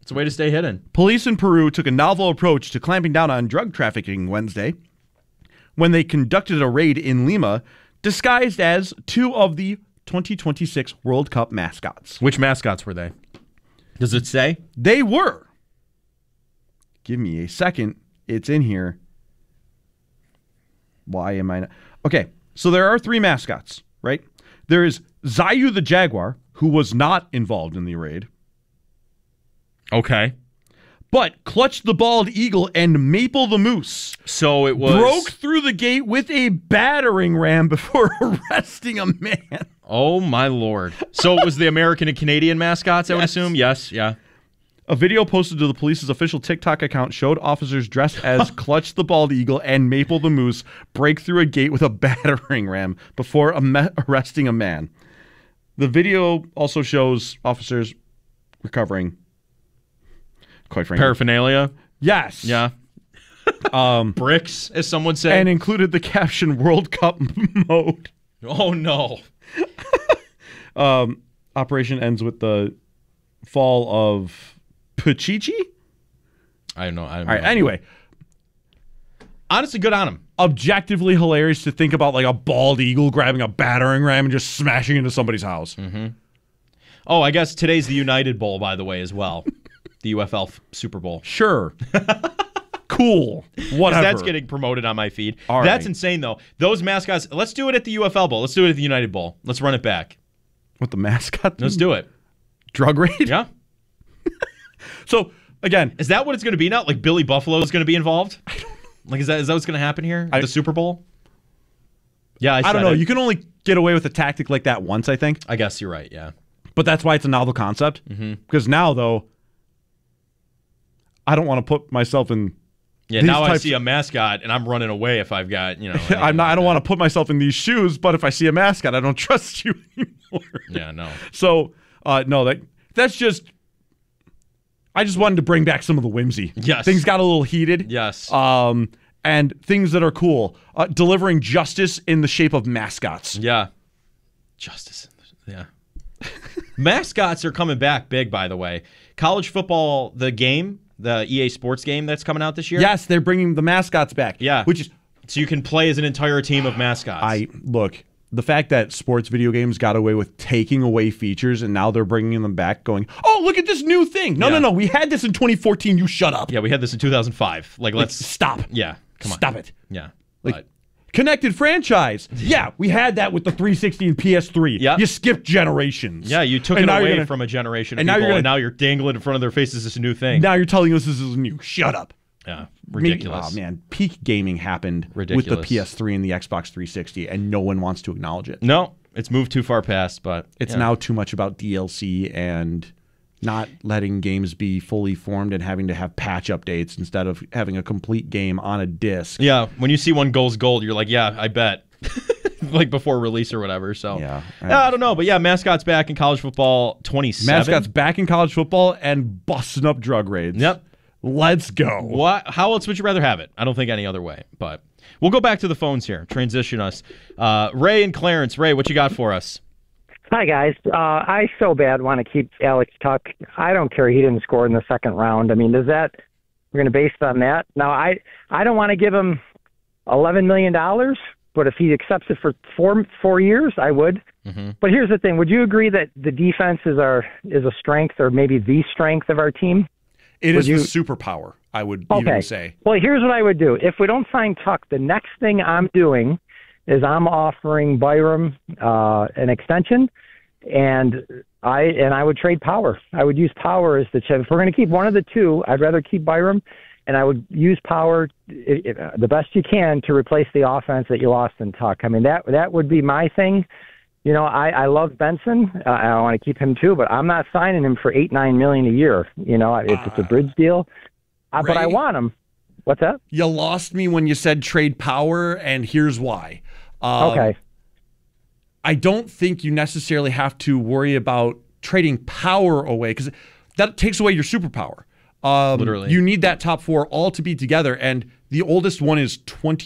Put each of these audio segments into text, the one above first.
It's a way to stay hidden. Police in Peru took a novel approach to clamping down on drug trafficking Wednesday when they conducted a raid in Lima disguised as two of the 2026 World Cup mascots. Which mascots were they? Does it say? They were. Give me a second. It's in here. Why am I not? Okay, so there are three mascots, right? There is Zayu the Jaguar, who was not involved in the raid. Okay. But Clutch the Bald Eagle and Maple the Moose So it was... broke through the gate with a battering ram before arresting a man. Oh, my Lord. So it was the American and Canadian mascots, I would assume? Yes, yeah. A video posted to the police's official TikTok account showed officers dressed as Clutch the Bald Eagle and Maple the Moose break through a gate with a battering ram before arresting a man. The video also shows officers recovering, quite frankly. Paraphernalia? Yes. Yeah. Bricks, as some would say. And included the caption World Cup mode. Oh, no. Operation ends with the fall of Pachichi? I don't know. All right, anyway. Honestly, good on him. Objectively hilarious to think about like a bald eagle grabbing a battering ram and just smashing into somebody's house. Mm-hmm. Oh, I guess today's the United Bowl, by the way, as well. The UFL Super Bowl. Sure. Cool. Whatever. That's getting promoted on my feed. All That's right. insane, though. Those mascots, let's do it at the UFL Bowl. Let's do it at the United Bowl. Let's run it back. What, the mascot? Let's do it. Drug raid? Yeah. So, again. Is that what it's going to be now? Like Billy Buffalo is going to be involved? I don't know. Like, is that what's going to happen here? The Super Bowl? Yeah, I don't know. You can only get away with a tactic like that once, I think. I guess you're right, yeah. But that's why it's a novel concept. Mm-hmm. Because now, though, I don't want to put myself in. Yeah, now I see a mascot and I'm running away if I've got, you know. I don't want to put myself in these shoes, but if I see a mascot, I don't trust you anymore. Yeah, no. So, no, that's just. I just wanted to bring back some of the whimsy. Yes. Things got a little heated. Yes. And things that are cool. Delivering justice in the shape of mascots. Yeah. Justice. Yeah. Mascots are coming back big, by the way. College football, the game, the EA Sports game that's coming out this year. Yes, they're bringing the mascots back. Yeah. Which is. So you can play as an entire team of mascots. Look. The fact that sports video games got away with taking away features and now they're bringing them back going, oh, look at this new thing. No. We had this in 2014. You shut up. Yeah, we had this in 2005. Let's stop. Yeah, come on. Stop it. Yeah. Connected franchise. Yeah, we had that with the 360 and PS3. Yeah. You skipped generations. Yeah, you took it away from a generation of people, and now you're dangling in front of their faces this new thing. Now you're telling us this is new. Shut up. Yeah, ridiculous. Oh, man. Peak gaming happened with the PS3 and the Xbox 360, and no one wants to acknowledge it. No, it's moved too far past, but... It's now too much about DLC and not letting games be fully formed and having to have patch updates instead of having a complete game on a disc. Yeah, when you see one goes gold, you're like, yeah, I bet. Like before release or whatever. So yeah, I don't know, but yeah, mascots back in college football 27. Mascots back in college football and busting up drug raids. Yep. Let's go. What? How else would you rather have it? I don't think any other way, but we'll go back to the phones here. Transition us. Ray and Clarence. Ray, what you got for us? Hi, guys. I so bad want to keep Alex Tuck. I don't care he didn't score in the second round. I mean, we're going to base it on that? Now, I don't want to give him $11 million, but if he accepts it for four years, I would. Mm-hmm. But here's the thing. Would you agree that the defense is a strength or maybe the strength of our team? It is the superpower, I would even say. Well, here's what I would do. If we don't sign Tuck, the next thing I'm doing is I'm offering Byram an extension, and I would trade Power. I would use Power as the chip. If we're going to keep one of the two, I'd rather keep Byram, and I would use Power the best you can to replace the offense that you lost in Tuck. I mean, that would be my thing. You know, I love Benson. I want to keep him too, but I'm not signing him for $8-9 million a year. You know, if it's a bridge deal, but I want him. What's that? You lost me when you said trade Power, and here's why. Okay. I don't think you necessarily have to worry about trading Power away because that takes away your superpower. Literally, you need that top four all to be together, and the oldest one is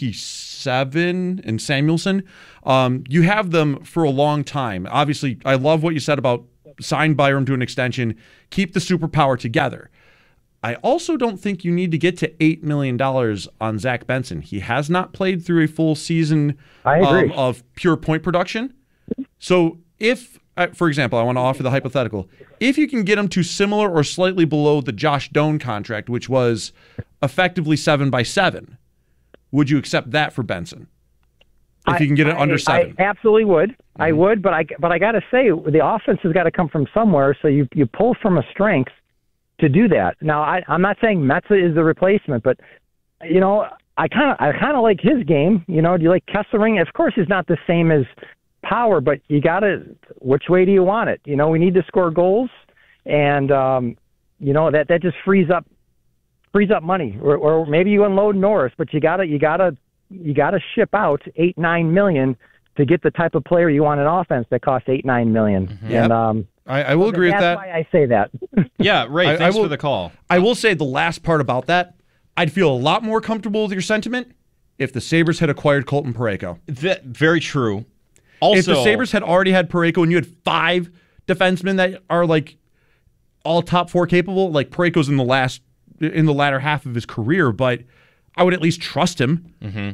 27 in Samuelson. You have them for a long time. Obviously, I love what you said about sign Byram to an extension, keep the superpower together. I also don't think you need to get to $8 million on Zach Benson. He has not played through a full season I agree. of pure point production. So if, for example, I want to offer the hypothetical, if you can get him to similar or slightly below the Josh Doan contract, which was effectively 7x7, would you accept that for Benson? If you can get it under 7. I absolutely would. I would, but I got to say, the offense has got to come from somewhere, so you pull from a strength to do that. Now, I'm not saying Metza is the replacement, but, I kind of like his game. Do you like Kessering? Of course, he's not the same as Power, but you got to, which way do you want it? We need to score goals, and, that just frees up money, or maybe you unload Norris, but you got to ship out $8-9 million to get the type of player you want in offense that costs $8-9 million. Mm-hmm. And I will agree with that. That's why I say that. Yeah, Ray, thanks for the call. I will say the last part about that, I'd feel a lot more comfortable with your sentiment if the Sabres had acquired Colton Parayko. Very true. Also, if the Sabres had already had Parayko and you had 5 defensemen that are like all top 4 capable, like Parayko's in the latter half of his career, but I would at least trust him. Mm-hmm.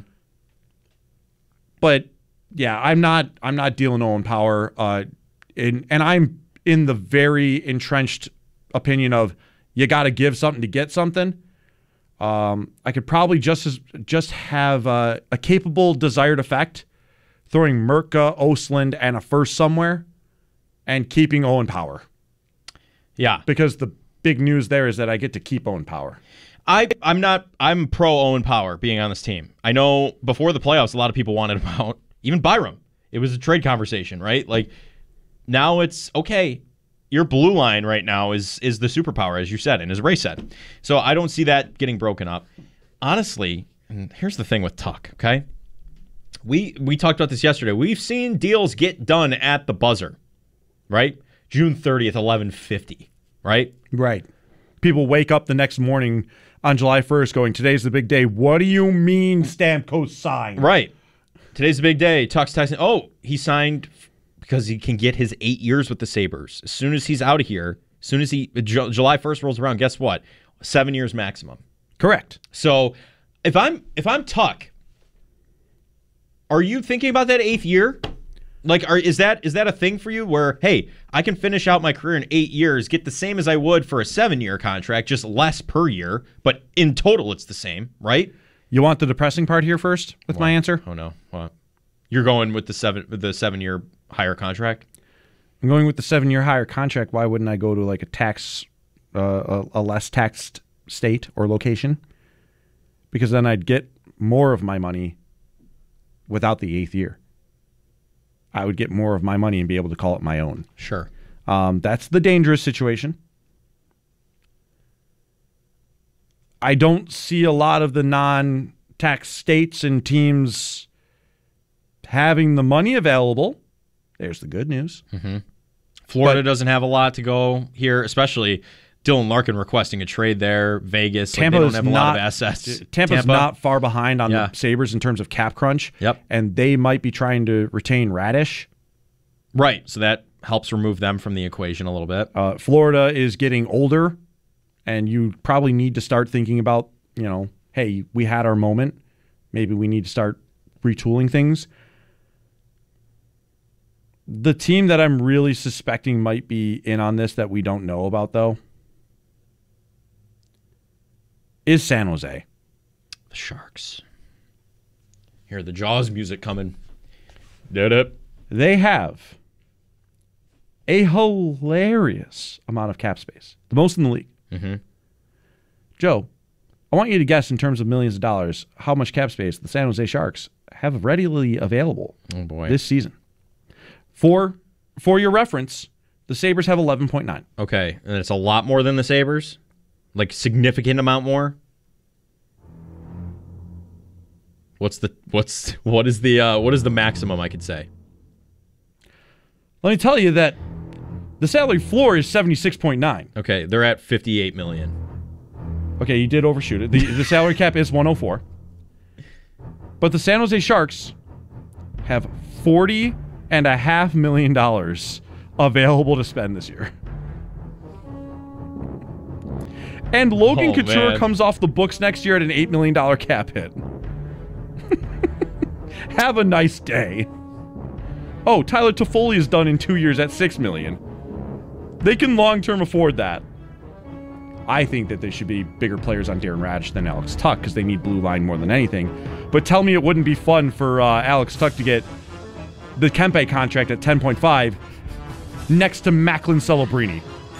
But yeah, I'm not dealing Owen Power, and I'm in the very entrenched opinion of you got to give something to get something. I could probably just have a capable desired effect, throwing Merka, Osland, and a first somewhere, and keeping Owen Power. Yeah, because the big news there is that I get to keep Owen Power. I'm pro Owen Power being on this team. I know before the playoffs, a lot of people wanted him out. Even Byram. It was a trade conversation, right? Like, now it's okay. Your blue line right now is the superpower, as you said, and as Ray said. So I don't see that getting broken up. Honestly, and here's the thing with Tuck, okay? We talked about this yesterday. We've seen deals get done at the buzzer, right? June 30th, 11:50, right? Right. People wake up the next morning on July 1st going, today's the big day. What do you mean Stamkos signed? Right. Today's the big day. Tuck's texting, he signed because he can get his 8 years with the Sabres. As soon as he's out of here, as soon as July 1st rolls around, guess what? 7 years maximum. Correct. So if I'm Tuck, are you thinking about that 8th year? Like, is that a thing for you where, hey, I can finish out my career in 8 years, get the same as I would for a 7-year contract, just less per year, but in total it's the same, right? You want the depressing part here first with my answer? Oh no, what? You're going with the 7-year higher contract? I'm going with the 7-year higher contract. Why wouldn't I go to like a less taxed state or location? Because then I'd get more of my money without the 8th year. I would get more of my money and be able to call it my own. Sure. That's the dangerous situation. I don't see a lot of the non-tax states and teams having the money available. There's the good news. Mm-hmm. Florida doesn't have a lot to go here, especially Dylan Larkin requesting a trade there. Vegas, Tampa they don't have a lot of assets. Tampa's not far behind on Yeah. the Sabres in terms of cap crunch. Yep. And they might be trying to retain Radish. Right, so that helps remove them from the equation a little bit. Florida is getting older, and you probably need to start thinking about, hey, we had our moment. Maybe we need to start retooling things. The team that I'm really suspecting might be in on this that we don't know about, though, is San Jose. The Sharks. Hear the Jaws music coming. Did it? They have a hilarious amount of cap space, the most in the league. Mm-hmm. Joe, I want you to guess in terms of millions of dollars how much cap space the San Jose Sharks have readily available this season. For your reference, the Sabres have 11.9. Okay, and it's a lot more than the Sabres? Like significant amount more? What is the maximum I could say? Let me tell you that the salary floor is 76.9. Okay, they're at 58 million. Okay, you did overshoot it. The salary cap is 104. But the San Jose Sharks have $40.5 million available to spend this year. And Logan Oh, Couture man. comes off the books next year at an $8 million cap hit. Have a nice day. Oh, Tyler Toffoli is done in 2 years at $6 million. They can long-term afford that. I think that there should be bigger players on Darren Radich than Alex Tuch because they need blue line more than anything. But tell me it wouldn't be fun for Alex Tuch to get the Kempe contract at 10.5 next to Macklin Celebrini.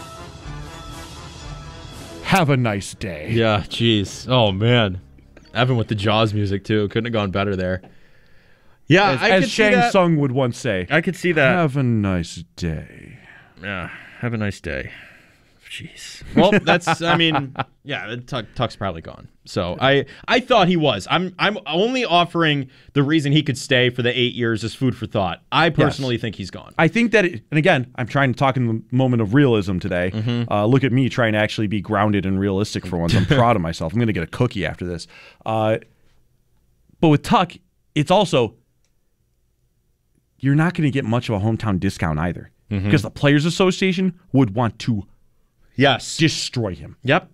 Have a nice day. Yeah, jeez. Oh, man. Evan with the Jaws music, too. Couldn't have gone better there. Yeah, As Shang Tsung would once say. I could see that. Have a nice day. Yeah, have a nice day. Jeez. Well, that's, I mean, yeah, Tuch's probably gone. So I thought he was. I'm only offering the reason he could stay for the 8 years as food for thought. I personally think he's gone. I think that, and again, I'm trying to talk in the moment of realism today. Look at me trying to actually be grounded and realistic for once. I'm proud of myself. I'm going to get a cookie after this. But with Tuch, it's also, you're not going to get much of a hometown discount either. Because the Players Association would want to destroy him. Yep.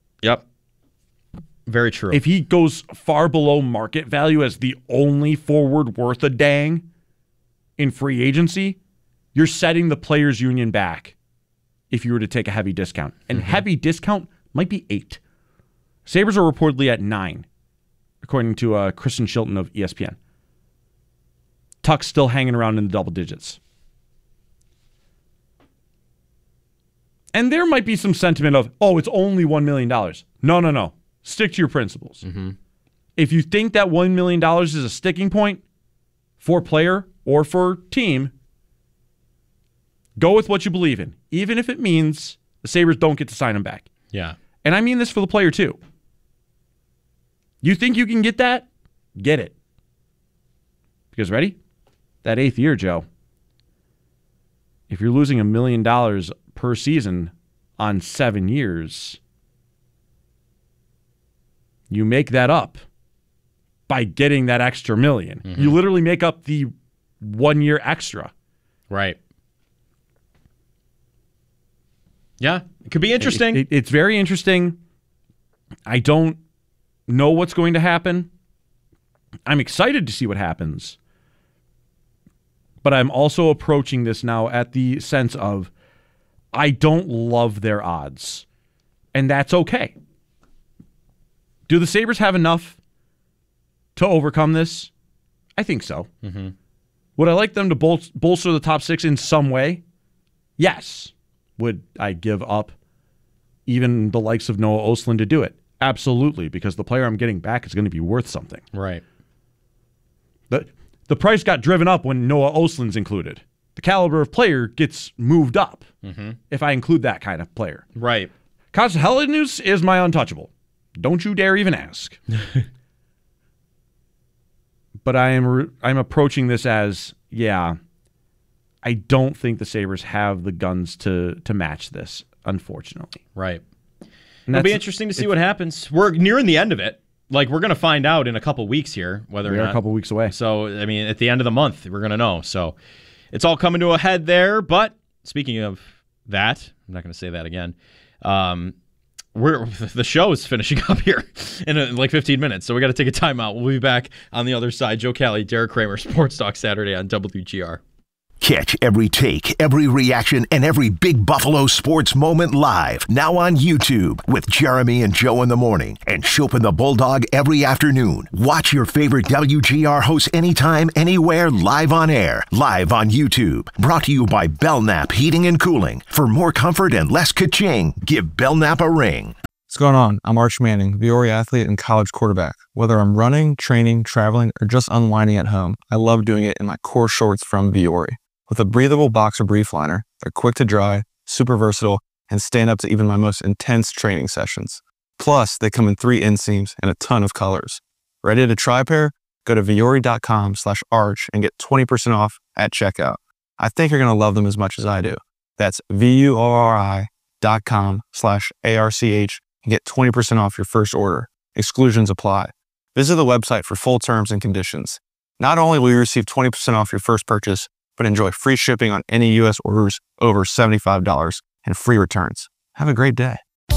Very true. If he goes far below market value as the only forward worth a dang in free agency, you're setting the Players Union back if you were to take a heavy discount. And heavy discount might be 8. Sabres are reportedly at 9, according to Kristen Shilton of ESPN. Tuch's still hanging around in the double digits. And there might be some sentiment of, oh, it's only $1 million. No. Stick to your principles. If you think that $1 million is a sticking point for player or for team, go with what you believe in, even if it means the Sabres don't get to sign him back. Yeah. And I mean this for the player, too. You think you can get that? Get it. Because, ready? That 8th year, Joe. If you're losing $1 million per season on 7 years, you make that up by getting that extra $1 million. You literally make up the 1 year extra. Right. Yeah. It could be interesting. It's very interesting. I don't know what's going to happen. I'm excited to see what happens. But I'm also approaching this now at the sense of I don't love their odds. And that's okay. Do the Sabres have enough to overcome this? I think so. Would I like them to bolster the top 6 in some way? Yes. Would I give up even the likes of Noah Ostlund to do it? Absolutely, because the player I'm getting back is going to be worth something. Right. The price got driven up when Noah Ostlund's included. The caliber of player gets moved up if I include that kind of player. Right. Konsta is my untouchable. Don't you dare even ask. But I'm approaching this as, I don't think the Sabres have the guns to match this, unfortunately. Right. It'll be interesting to see what happens. We're nearing the end of it. Like, we're going to find out in a couple weeks here whether or not. We are a couple weeks away. So, I mean, at the end of the month, we're going to know. So, it's all coming to a head there. But speaking of that, I'm not going to say that again. The show is finishing up here in like 15 minutes. So, we got to take a timeout. We'll be back on the other side. Joe Kelly, Derek Kramer, Sports Talk Saturday on WGR. Catch every take, every reaction, and every Big Buffalo sports moment live. Now on YouTube with Jeremy and Joe in the morning and Shope and the Bulldog every afternoon. Watch your favorite WGR hosts anytime, anywhere, live on air. Live on YouTube. Brought to you by Belknap Heating and Cooling. For more comfort and less ka-ching, give Belknap a ring. What's going on? I'm Arch Manning, Viore athlete and college quarterback. Whether I'm running, training, traveling, or just unwinding at home, I love doing it in my core shorts from Viore. With a breathable boxer brief liner, they're quick to dry, super versatile, and stand up to even my most intense training sessions. Plus, they come in 3 inseams and a ton of colors. Ready to try a pair? Go to viore.com/arch and get 20% off at checkout. I think you're going to love them as much as I do. That's viore.com/ARCH and get 20% off your first order. Exclusions apply. Visit the website for full terms and conditions. Not only will you receive 20% off your first purchase, but enjoy free shipping on any U.S. orders over $75 and free returns. Have a great day.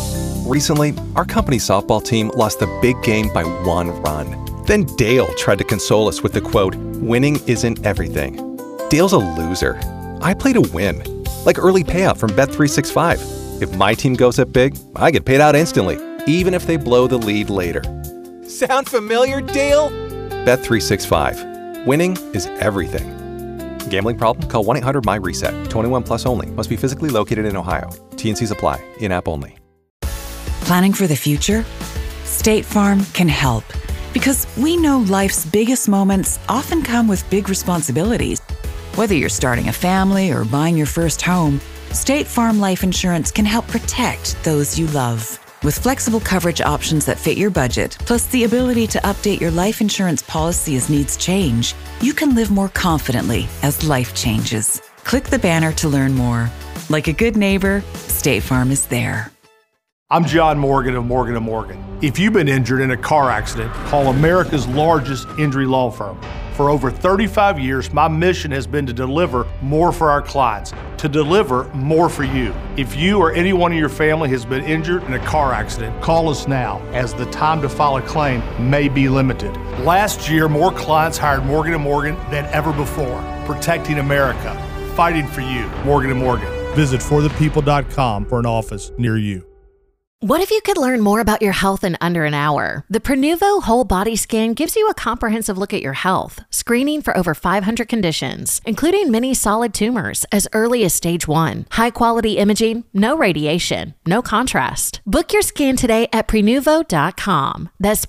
Recently, our company's softball team lost the big game by 1 run. Then Dale tried to console us with the quote, "Winning isn't everything." Dale's a loser. I play to win. Like early payout from Bet365. If my team goes up big, I get paid out instantly, even if they blow the lead later. Sound familiar, Dale? Bet365. Winning is everything. Gambling problem? Call 1-800-MY-RESET. 21 plus only. Must be physically located in Ohio. T&Cs apply. In-app only. Planning for the future? State Farm can help. Because we know life's biggest moments often come with big responsibilities. Whether you're starting a family or buying your first home, State Farm Life Insurance can help protect those you love. With flexible coverage options that fit your budget, plus the ability to update your life insurance policy as needs change, you can live more confidently as life changes. Click the banner to learn more. Like a good neighbor, State Farm is there. I'm John Morgan of Morgan & Morgan. If you've been injured in a car accident, call America's largest injury law firm. For over 35 years, my mission has been to deliver more for our clients, to deliver more for you. If you or anyone in your family has been injured in a car accident, call us now, as the time to file a claim may be limited. Last year, more clients hired Morgan & Morgan than ever before, protecting America, fighting for you. Morgan & Morgan. Visit forthepeople.com for an office near you. What if you could learn more about your health in under an hour? The Prenuvo Whole Body Scan gives you a comprehensive look at your health, screening for over 500 conditions, including many solid tumors as early as stage 1. High-quality imaging, no radiation, no contrast. Book your scan today at Prenuvo.com. That's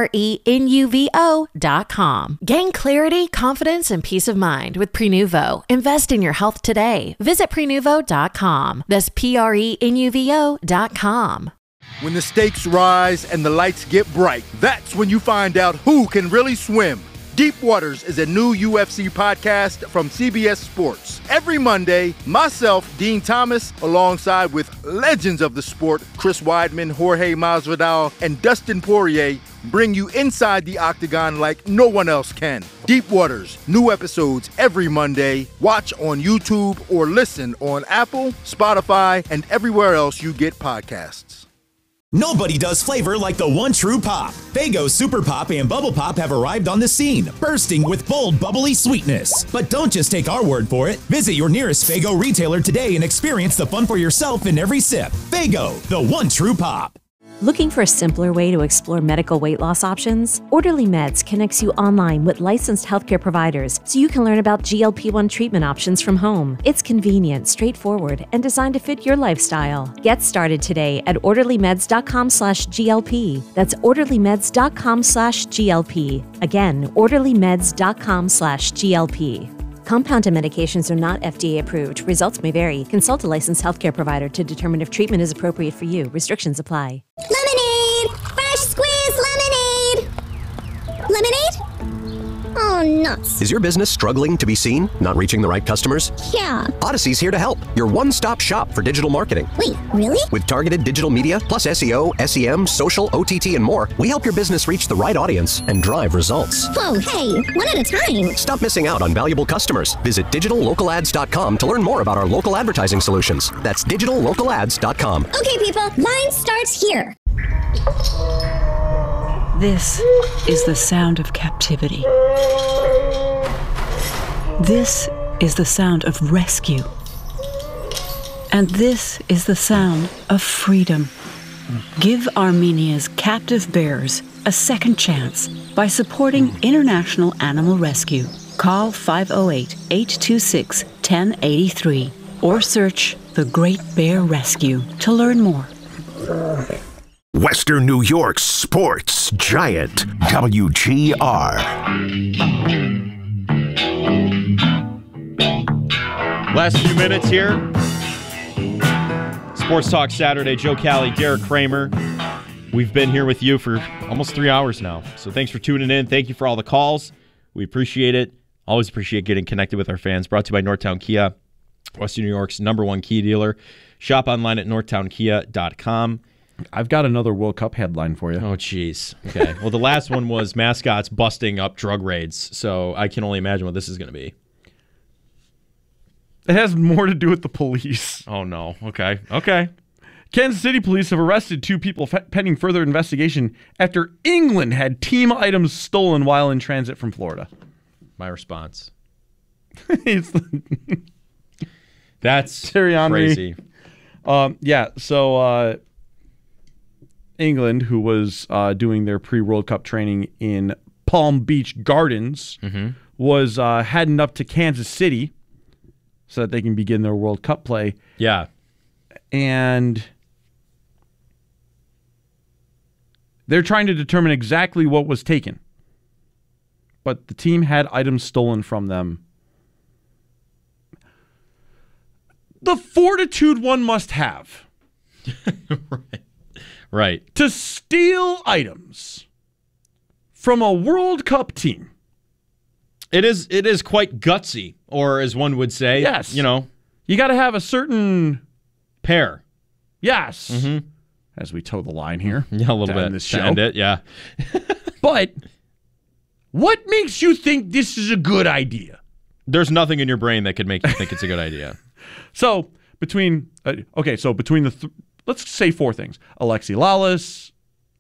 Prenuvo.com. Gain clarity, confidence, and peace of mind with Prenuvo. Invest in your health today. Visit Prenuvo.com. That's Prenuvo.com. When the stakes rise and the lights get bright, that's when you find out who can really swim. Deep Waters is a new UFC podcast from CBS Sports. Every Monday, myself, Dean Thomas, alongside with legends of the sport, Chris Weidman, Jorge Masvidal, and Dustin Poirier, bring you inside the octagon like no one else can. Deep Waters, new episodes every Monday. Watch on YouTube or listen on Apple, Spotify, and everywhere else you get podcasts. Nobody does flavor like the one true pop. Faygo Super Pop and Bubble Pop have arrived on the scene, bursting with bold, bubbly sweetness. But don't just take our word for it. Visit your nearest Faygo retailer today and experience the fun for yourself in every sip. Faygo, the one true pop. Looking for a simpler way to explore medical weight loss options? Orderly Meds connects you online with licensed healthcare providers so you can learn about GLP-1 treatment options from home. It's convenient, straightforward, and designed to fit your lifestyle. Get started today at orderlymeds.com/GLP. That's orderlymeds.com/GLP. Again, orderlymeds.com/GLP. Compounded medications are not FDA approved. Results may vary. Consult a licensed healthcare provider to determine if treatment is appropriate for you. Restrictions apply. Lemonade! Fresh squeezed lemonade! Lemonade? Oh, nuts. Is your business struggling to be seen? Not reaching the right customers? Yeah. Odyssey's here to help. Your one-stop shop for digital marketing. Wait, really? With targeted digital media, plus SEO, SEM, social, OTT, and more, we help your business reach the right audience and drive results. Whoa, hey, one at a time. Stop missing out on valuable customers. Visit digitallocalads.com to learn more about our local advertising solutions. That's digitallocalads.com. Okay, people, line starts here. This is the sound of captivity. This is the sound of rescue. And this is the sound of freedom. Give Armenia's captive bears a second chance by supporting International Animal Rescue. Call 508-826-1083 or search The Great Bear Rescue to learn more. Western New York's sports giant, WGR. Last few minutes here. Sports Talk Saturday. Joe Cali, Derek Kramer. We've been here with you for almost 3 hours now. So thanks for tuning in. Thank you for all the calls. We appreciate it. Always appreciate getting connected with our fans. Brought to you by Northtown Kia, Western New York's #1 Kia dealer. Shop online at northtownkia.com. I've got another World Cup headline for you. Oh, jeez. Okay. Well, the last one was mascots busting up drug raids, so I can only imagine what this is going to be. It has more to do with the police. Oh, no. Okay. Okay. Kansas City police have arrested 2 people pending further investigation after England had team items stolen while in transit from Florida. My response. That's crazy. So England, who was doing their pre-World Cup training in Palm Beach Gardens, was heading up to Kansas City so that they can begin their World Cup play. Yeah. And they're trying to determine exactly what was taken. But the team had items stolen from them. The fortitude one must have. Right. To steal items from a World Cup team. It is quite gutsy, or as one would say. Yes. You know. You got to have a certain pair. Yes. As we toe the line here. Yeah, a little bit. This to show. end it, yeah. But what makes you think this is a good idea? There's nothing in your brain that could make you think it's a good idea. So between the let's say 4 things: Alexi Lalas,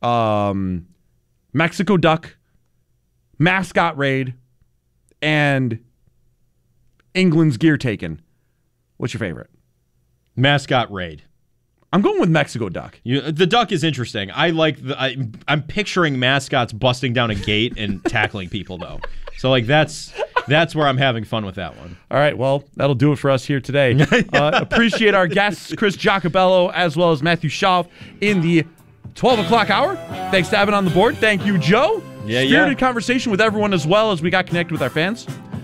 Mexico Duck, mascot raid, and England's gear taken. What's your favorite? Mascot raid. I'm going with Mexico Duck. The duck is interesting. I like I'm picturing mascots busting down a gate and tackling people though. So like that's where I'm having fun with that one. All right, well, that'll do it for us here today. Appreciate our guests, Chris Giacobello, as well as Matthew Schauf in the 12 o'clock hour. Thanks to Evan on the board. Thank you, Joe. Spirited conversation with everyone as well as we got connected with our fans.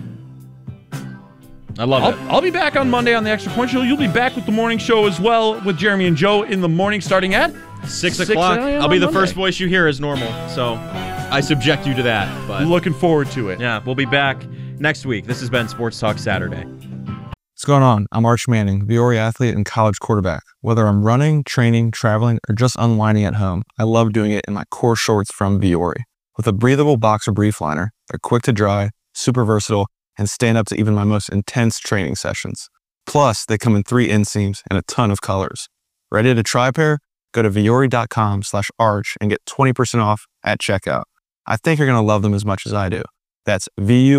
I love it. I'll be back on Monday on the Extra Point Show. You'll be back with the morning show as well with Jeremy and Joe in the morning starting at 6 o'clock. I'll be the first voice you hear as normal, so I subject you to that. But looking forward to it. Yeah, we'll be back next week. This has been Sports Talk Saturday. What's going on? I'm Arch Manning, Viore athlete and college quarterback. Whether I'm running, training, traveling, or just unwinding at home, I love doing it in my core shorts from Viore. With a breathable boxer brief liner, they're quick to dry, super versatile, and stand up to even my most intense training sessions. Plus, they come in 3 inseams and a ton of colors. Ready to try a pair? Go to viore.com/arch and get 20% off at checkout. I think you're going to love them as much as I do. That's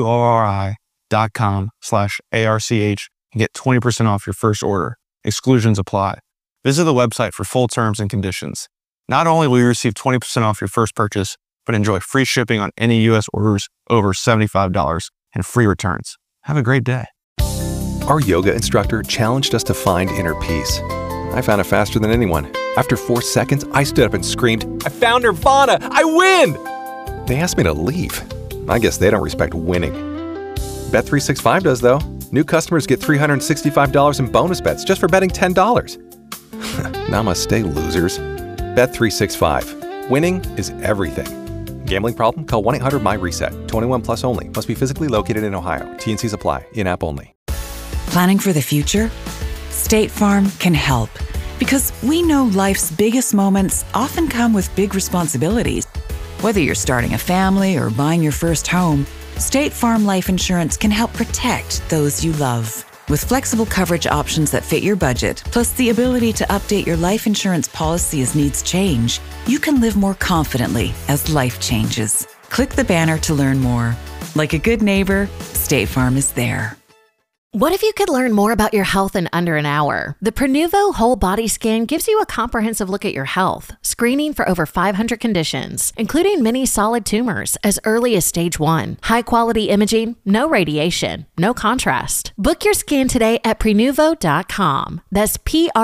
VUORI.com/ARCH and get 20% off your first order. Exclusions apply. Visit the website for full terms and conditions. Not only will you receive 20% off your first purchase, but enjoy free shipping on any U.S. orders over $75 and free returns. Have a great day. Our yoga instructor challenged us to find inner peace. I found it faster than anyone. After 4 seconds, I stood up and screamed, "I found Nirvana! I win!" They asked me to leave. I guess they don't respect winning. Bet365 does, though. New customers get $365 in bonus bets just for betting $10. Namaste, losers. Bet365. Winning is everything. Gambling problem? Call 1-800-MY-RESET. 21 plus only. Must be physically located in Ohio. T&Cs apply. In-app only. Planning for the future? State Farm can help. Because we know life's biggest moments often come with big responsibilities. Whether you're starting a family or buying your first home, State Farm Life Insurance can help protect those you love. With flexible coverage options that fit your budget, plus the ability to update your life insurance policy as needs change, you can live more confidently as life changes. Click the banner to learn more. Like a good neighbor, State Farm is there. What if you could learn more about your health in under an hour? The Prenuvo Whole Body Scan gives you a comprehensive look at your health, screening for over 500 conditions, including many solid tumors as early as stage 1. High-quality imaging, no radiation, no contrast. Book your scan today at Prenuvo.com. That's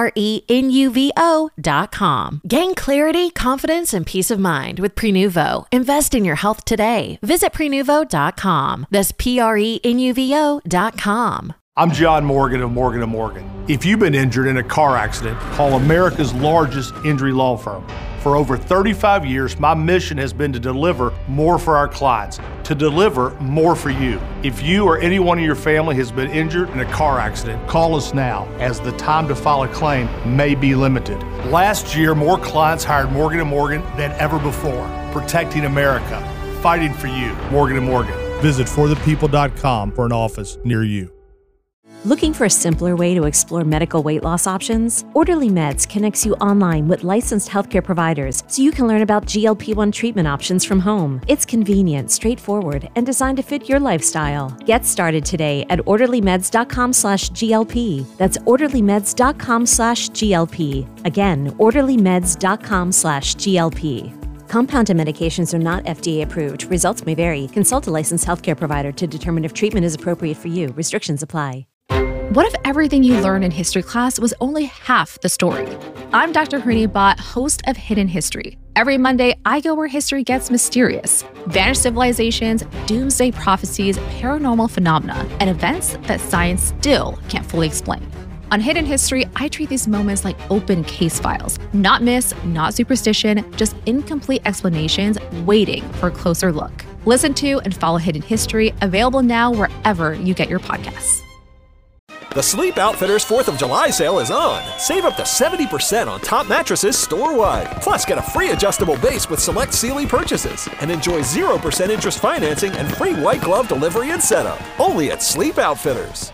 Prenuvo.com. Gain clarity, confidence, and peace of mind with Prenuvo. Invest in your health today. Visit Prenuvo.com. That's Prenuvo.com. I'm John Morgan of Morgan & Morgan. If you've been injured in a car accident, call America's largest injury law firm. For over 35 years, my mission has been to deliver more for our clients, to deliver more for you. If you or anyone in your family has been injured in a car accident, call us now, as the time to file a claim may be limited. Last year, more clients hired Morgan & Morgan than ever before, protecting America, fighting for you. Morgan & Morgan. Visit forthepeople.com for an office near you. Looking for a simpler way to explore medical weight loss options? Orderly Meds connects you online with licensed healthcare providers so you can learn about GLP-1 treatment options from home. It's convenient, straightforward, and designed to fit your lifestyle. Get started today at orderlymeds.com/GLP. That's orderlymeds.com/GLP. Again, orderlymeds.com/GLP. Compounded medications are not FDA approved. Results may vary. Consult a licensed healthcare provider to determine if treatment is appropriate for you. Restrictions apply. What if everything you learned in history class was only half the story? I'm Dr. Harini Bhatt, host of Hidden History. Every Monday, I go where history gets mysterious. Vanished civilizations, doomsday prophecies, paranormal phenomena, and events that science still can't fully explain. On Hidden History, I treat these moments like open case files. Not myths, not superstition, just incomplete explanations waiting for a closer look. Listen to and follow Hidden History, available now wherever you get your podcasts. The Sleep Outfitters 4th of July sale is on. Save up to 70% on top mattresses store-wide. Plus, get a free adjustable base with select Sealy purchases. And enjoy 0% interest financing and free white glove delivery and setup. Only at Sleep Outfitters.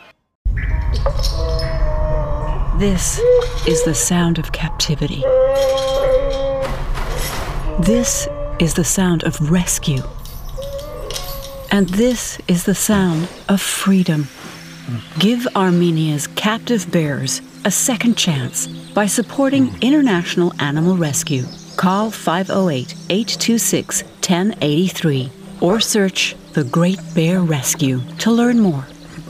This is the sound of captivity. This is the sound of rescue. And this is the sound of freedom. Give Armenia's captive bears a second chance by supporting International Animal Rescue. Call 508-826-1083 or search The Great Bear Rescue to learn more.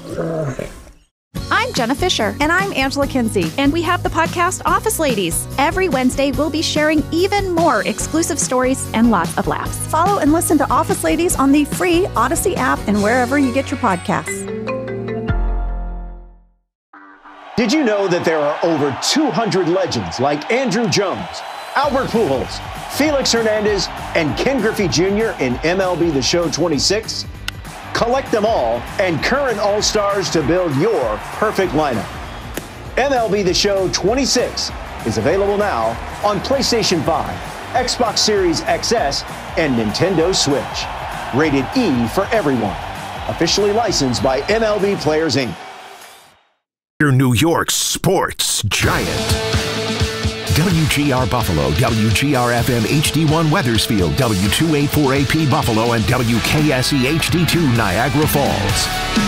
I'm Jenna Fisher. And I'm Angela Kinsey. And we have the podcast Office Ladies. Every Wednesday, we'll be sharing even more exclusive stories and lots of laughs. Follow and listen to Office Ladies on the free Odyssey app and wherever you get your podcasts. Did you know that there are over 200 legends like Andrew Jones, Albert Pujols, Felix Hernandez, and Ken Griffey Jr. in MLB The Show 26? Collect them all and current All-Stars to build your perfect lineup. MLB The Show 26 is available now on PlayStation 5, Xbox Series XS, and Nintendo Switch. Rated E for everyone. Officially licensed by MLB Players, Inc. Your New York sports giant. WGR Buffalo, WGR-FM HD1 Weathersfield, W284AP Buffalo, and WKSE HD2 Niagara Falls.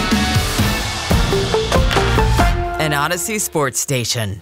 An Odyssey sports station.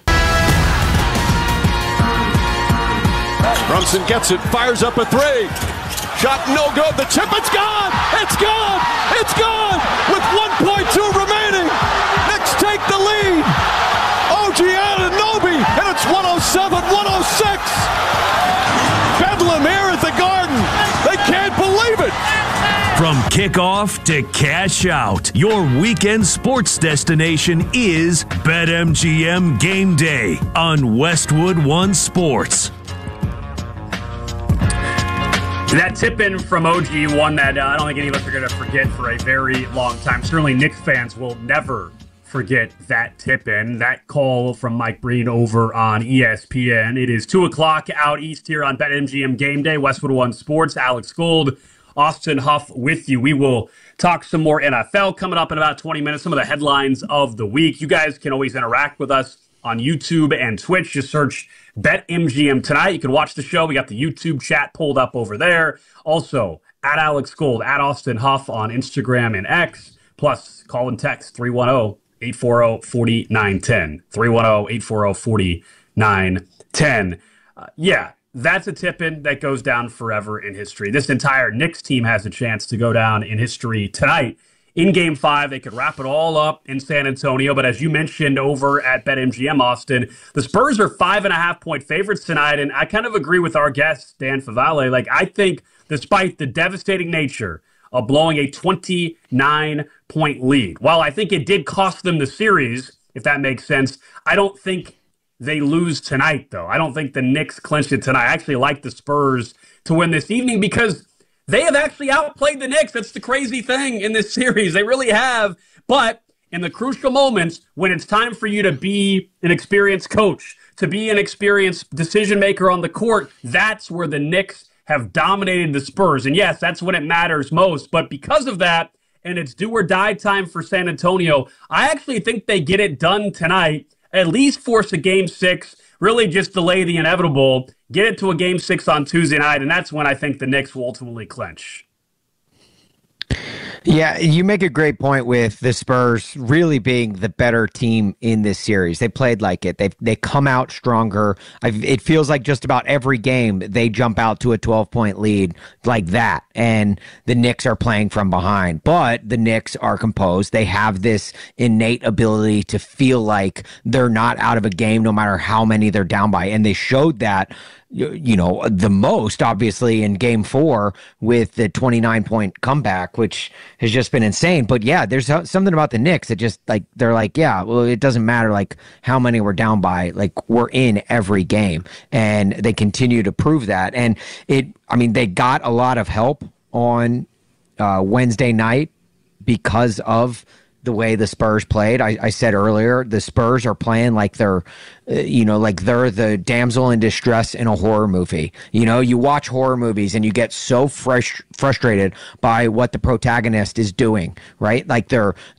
Brunson gets it, fires up a three. Shot no good, the chip, it's gone! It's gone! It's gone! With 1.2 remaining! Knicks take the lead! OG Anunoby, and it's 107-106! Bedlam here at the Garden! They can't believe it! From kickoff to cash out, your weekend sports destination is BetMGM Game Day on Westwood One Sports. That tip-in from OG, one that I don't think any of us are going to forget for a very long time. Certainly Knicks fans will never forget that tip-in. That call from Mike Breen over on ESPN. It is 2 o'clock out east here on BetMGM Game Day. Westwood One Sports, Alex Gold, Austin Huff with you. We will talk some more NFL coming up in about 20 minutes, some of the headlines of the week. You guys can always interact with us on YouTube and Twitch. Just search BetMGM Tonight. You can watch the show. We got the YouTube chat pulled up over there. Also, at Alex Gold, at Austin Huff on Instagram and X. Plus, call and text 310-840-4910. 310-840-4910. Yeah, that's a tip-in that goes down forever in history. This entire Knicks team has a chance to go down in history tonight. In Game 5, they could wrap it all up in San Antonio. But as you mentioned over at BetMGM, Austin, the Spurs are 5.5-point favorites tonight. And I kind of agree with our guest, Dan Favale. Like, I think despite the devastating nature of blowing a 29-point lead, while I think it did cost them the series, if that makes sense, I don't think they lose tonight, though. I don't think the Knicks clinch it tonight. I actually like the Spurs to win this evening because they have actually outplayed the Knicks. That's the crazy thing in this series. They really have. But in the crucial moments, when it's time for you to be an experienced coach, to be an experienced decision maker on the court, that's where the Knicks have dominated the Spurs. And yes, that's when it matters most. But because of that, and it's do or die time for San Antonio. I actually think they get it done tonight, at least force a Game 6, really just delay the inevitable, get it to a Game 6 on Tuesday night, and that's when I think the Knicks will ultimately clinch. Yeah, you make a great point with the Spurs really being the better team in this series. They played like it. They come out stronger. It feels like just about every game they jump out to a 12-point lead like that, and the Knicks are playing from behind. But the Knicks are composed. They have this innate ability to feel like they're not out of a game no matter how many they're down by, and they showed that the most obviously in Game 4 with the 29-point comeback, which has just been insane. But yeah, there's something about the Knicks that just like, they're like, yeah, well, it doesn't matter like how many we're down by, like we're in every game, and they continue to prove that. And they got a lot of help on Wednesday night because of the way the Spurs played. I said earlier, the Spurs are playing like they're, like they're the damsel in distress in a horror movie. You watch horror movies and you get so frustrated by what the protagonist is doing, right? Like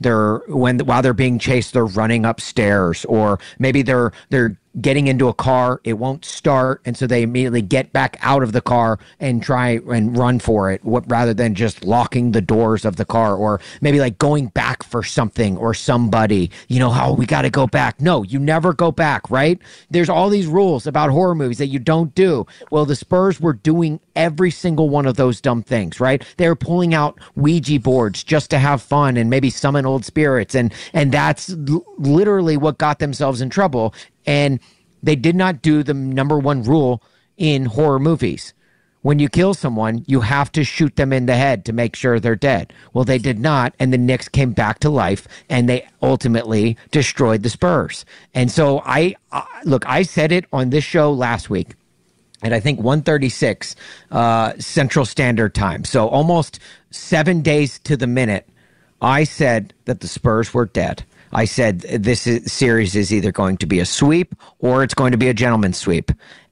while they're being chased, they're running upstairs, or maybe they're getting into a car, it won't start, and so they immediately get back out of the car and try and run for it, rather than just locking the doors of the car, or maybe like going back for something or somebody. We got to go back. No, you never go back, right? There's all these rules about horror movies that you don't do. Well, the Spurs were doing every single one of those dumb things, right? They were pulling out Ouija boards just to have fun and maybe summon old spirits, and that's literally what got themselves in trouble. And they did not do the number one rule in horror movies. When you kill someone, you have to shoot them in the head to make sure they're dead. Well, they did not, and the Knicks came back to life, and they ultimately destroyed the Spurs. And so I said it on this show last week, and I think 1:36 Central Standard Time. So almost 7 days to the minute, I said that the Spurs were dead. I said this series is either going to be a sweep or it's going to be a gentleman's sweep.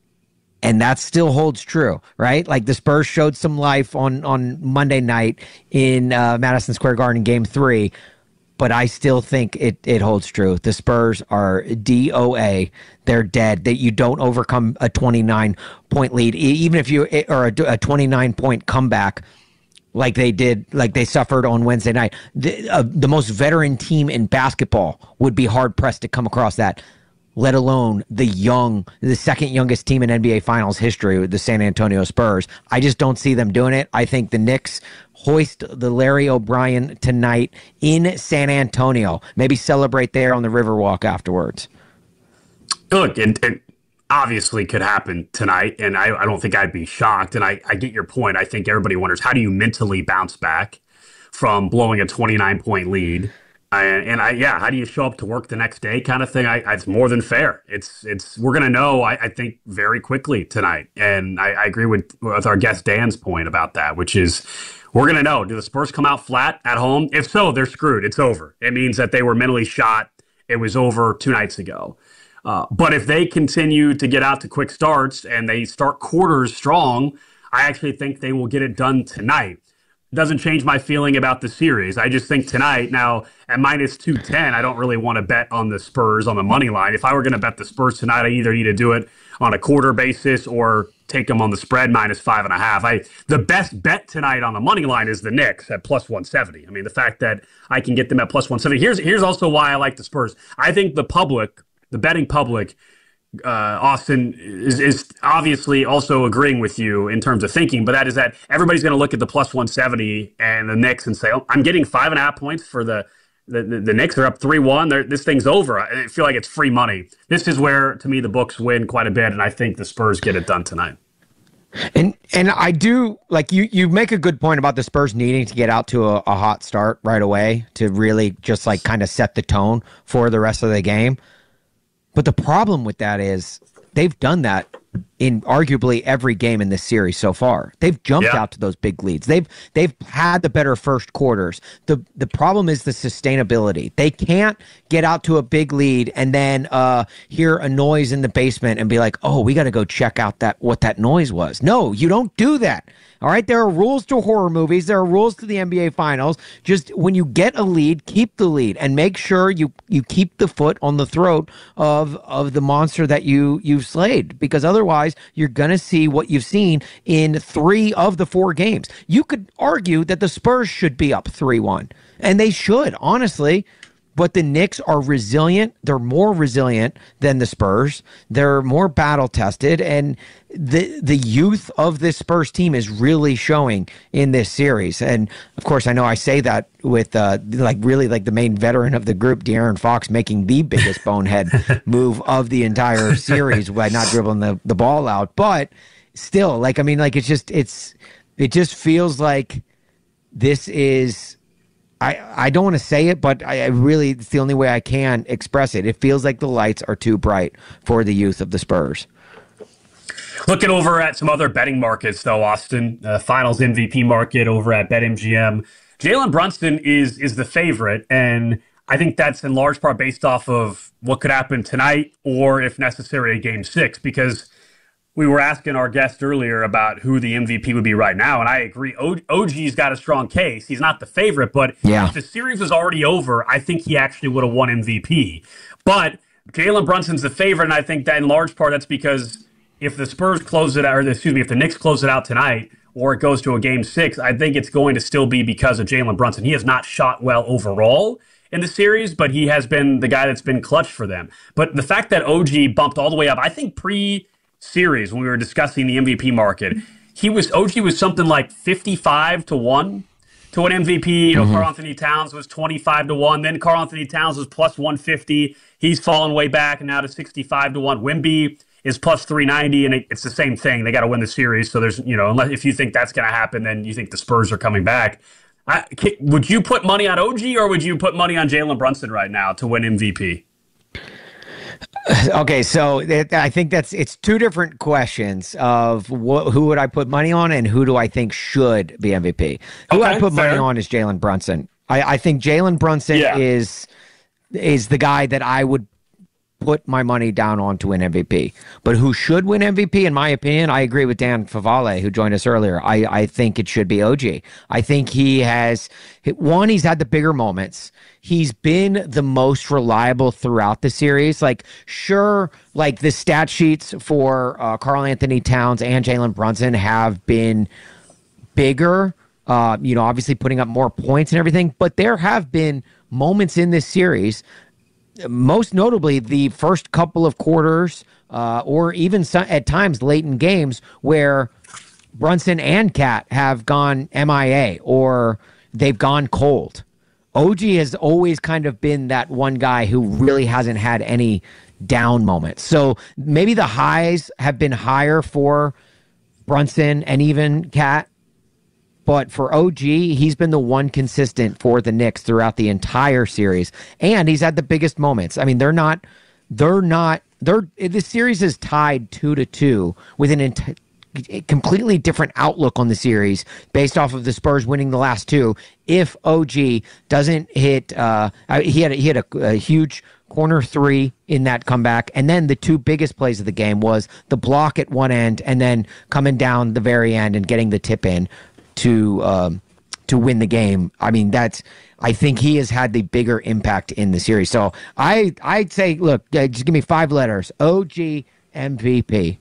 And that still holds true, right? Like the Spurs showed some life on Monday night in Madison Square Garden Game 3, but I still think it holds true. The Spurs are DOA. They're dead. That you don't overcome a 29-point lead, even if you, or a 29-point comeback, like they did, like they suffered on Wednesday night. The most veteran team in basketball would be hard-pressed to come across that, let alone the second youngest team in NBA Finals history with the San Antonio Spurs. I just don't see them doing it. I think the Knicks hoist the Larry O'Brien tonight in San Antonio. Maybe celebrate there on the Riverwalk afterwards. Look, and obviously could happen tonight, and I don't think I'd be shocked. And I get your point. I think everybody wonders, how do you mentally bounce back from blowing a 29-point lead? How do you show up to work the next day kind of thing? It's more than fair. We're going to know, I think, very quickly tonight. And I agree with our guest Dan's point about that, which is we're going to know, do the Spurs come out flat at home? If so, they're screwed. It's over. It means that they were mentally shot. It was over 2 nights ago. But if they continue to get out to quick starts and they start quarters strong, I actually think they will get it done tonight. Doesn't change my feeling about the series. I just think tonight, now at minus 210, I don't really want to bet on the Spurs on the money line. If I were going to bet the Spurs tonight, I either need to do it on a quarter basis or take them on the spread minus 5.5. The best bet tonight on the money line is the Knicks at plus 170. I mean, the fact that I can get them at plus 170. Here's also why I like the Spurs. I think the public, the betting public, Austin, is obviously also agreeing with you in terms of thinking, but that is that everybody's going to look at the plus 170 and the Knicks and say, oh, I'm getting 5.5 points for the Knicks. They're up 3-1. This thing's over. I feel like it's free money. This is where, to me, the books win quite a bit, and I think the Spurs get it done tonight. And I do, like, you make a good point about the Spurs needing to get out to a hot start right away to really just like kind of set the tone for the rest of the game. But the problem with that is they've done that in arguably every game in this series so far. They've jumped out to those big leads. They've had the better first quarters. The problem is the sustainability. They can't get out to a big lead and then hear a noise in the basement and be like, oh, we got to go check out what that noise was. No, you don't do that. All right, there are rules to horror movies. There are rules to the NBA Finals. Just when you get a lead, keep the lead and make sure you keep the foot on the throat of the monster that you've slayed, because otherwise you're going to see what you've seen in 3 of the 4 games. You could argue that the Spurs should be up 3-1, and they should, honestly. But the Knicks are resilient. They're more resilient than the Spurs. They're more battle-tested, and the youth of this Spurs team is really showing in this series. And, of course, I know I say that with, really the main veteran of the group, De'Aaron Fox, making the biggest bonehead move of the entire series by not dribbling the ball out. But still, it just feels like this is... I don't want to say it, but I really, it's the only way I can express it. It feels like the lights are too bright for the youth of the Spurs. Looking over at some other betting markets, though, Austin, Finals MVP market over at BetMGM, Jalen Brunson is the favorite, and I think that's in large part based off of what could happen tonight or, if necessary, a Game 6, because we were asking our guest earlier about who the MVP would be right now, and I agree. OG's got a strong case. He's not the favorite, but if the series was already over, I think he actually would have won MVP. But Jalen Brunson's the favorite, and I think that in large part that's because if the Spurs close it out, or if the Knicks close it out tonight, or it goes to a Game 6, I think it's going to still be because of Jalen Brunson. He has not shot well overall in the series, but he has been the guy that's been clutch for them. But the fact that OG bumped all the way up, I think series when we were discussing the MVP market, OG was something like 55-1 to win MVP. Karl Anthony Towns was 25-1. Then Karl Anthony Towns was plus 150. He's fallen way back and now to 65-1. Wemby is plus 390, and it's the same thing. They got to win the series. So there's, unless if you think that's going to happen, then you think the Spurs are coming back. Would you put money on OG or would you put money on Jalen Brunson right now to win MVP? Okay, so I think it's 2 different questions of who would I put money on and who do I think should be MVP. Who I put money on is Jalen Brunson. I think Jalen Brunson is the guy that I would put my money down on to win MVP. But who should win MVP, in my opinion, I agree with Dan Favale, who joined us earlier. I think it should be OG. I think he's had the bigger moments. He's been the most reliable throughout the series. The stat sheets for Karl Anthony Towns and Jalen Brunson have been bigger, obviously putting up more points and everything. But there have been moments in this series, most notably the first couple of quarters, or even at times late in games, where Brunson and Cat have gone MIA or they've gone cold. OG has always kind of been that one guy who really hasn't had any down moments. So maybe the highs have been higher for Brunson and even Cat. But for OG, he's been the one consistent for the Knicks throughout the entire series. And he's had the biggest moments. I mean, this series is tied 2-2 with a completely different outlook on the series based off of the Spurs winning the last 2. If OG doesn't hit, he had a huge corner 3 in that comeback, and then the 2 biggest plays of the game was the block at one end and then coming down the very end and getting the tip in to win the game. I mean, I think he has had the bigger impact in the series. So I'd say, look, just give me 5 letters: OG MVP.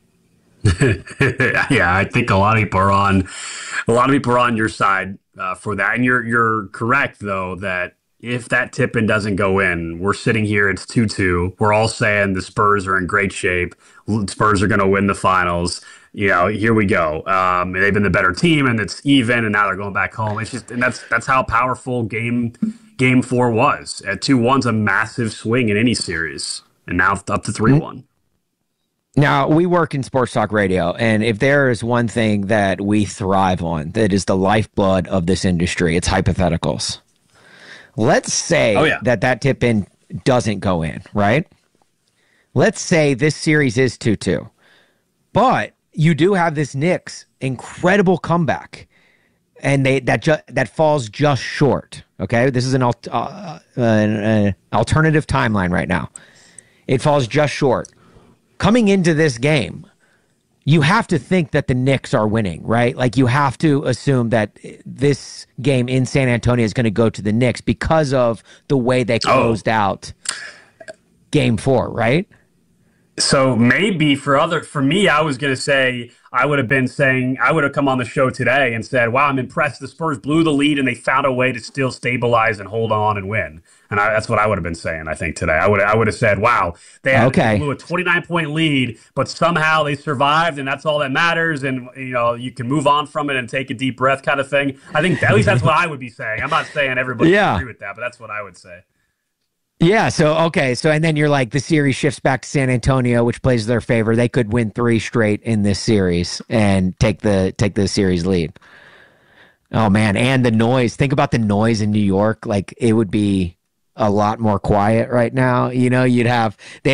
Yeah, I think a lot of people are on your side for that, and you're correct though that if that tip-in doesn't go in, we're sitting here, it's 2-2. We're all saying the Spurs are in great shape. Spurs are going to win the finals. Here we go. They've been the better team, and it's even, and now they're going back home. It's just, and that's how powerful game 4 was. At 2-1's a massive swing in any series, and now up to 3-1. Now, we work in sports talk radio, and if there is one thing that we thrive on, that is the lifeblood of this industry, it's hypotheticals. Let's say that tip-in doesn't go in, right? Let's say this series is 2-2. But you do have this Knicks incredible comeback, and that falls just short. Okay, this is an alternative timeline right now. It falls just short. Coming into this game, you have to think that the Knicks are winning, right? Like, you have to assume that this game in San Antonio is going to go to the Knicks because of the way they closed out Game 4, right? So maybe for me, I was going to say, I would have come on the show today and said, wow, I'm impressed. The Spurs blew the lead and they found a way to still stabilize and hold on and win. And that's what I would have been saying, I think, today. I would have said, wow, they blew a 29-point lead, but somehow they survived, and that's all that matters. And, you can move on from it and take a deep breath kind of thing. I think at least that's what I would be saying. I'm not saying everybody would agree with that, but that's what I would say. Yeah, and then you're like, the series shifts back to San Antonio, which plays their favor. They could win 3 straight in this series and take the series lead. Oh man, and the noise. Think about the noise in New York. Like, it would be a lot more quiet right now. They'd